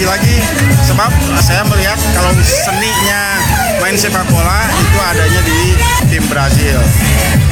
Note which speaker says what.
Speaker 1: lagi sebab saya melihat kalau seninya main sepak bola itu adanya di tim Brazil.